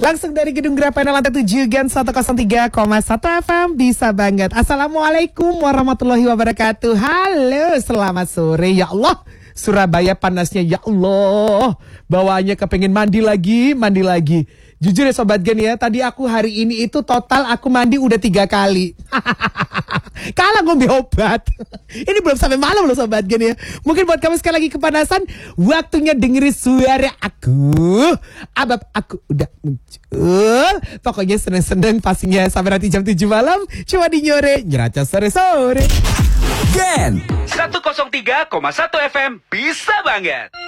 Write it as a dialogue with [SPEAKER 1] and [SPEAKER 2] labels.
[SPEAKER 1] Langsung dari Gedung Grapena lantai 7 Gen 103,1 FM. Bisa banget. Assalamualaikum warahmatullahi wabarakatuh. Halo, selamat sore. Ya Allah, Surabaya panasnya, ya Allah. Bawaannya kepengen mandi lagi. Jujur ya Sobat Gen ya, tadi aku hari ini itu total aku mandi udah 3 kali. Kalah ngombe obat. Ini belum sampai malam loh Sobat Gen ya. Mungkin buat kamu sekali lagi kepanasan, waktunya dengerin suara aku. Abab aku udah muncul. Pokoknya seneng-seneng pastinya sampai nanti jam 7 malam. Cuma di Nyeracas sore-sore.
[SPEAKER 2] Gen 103,1 FM bisa banget.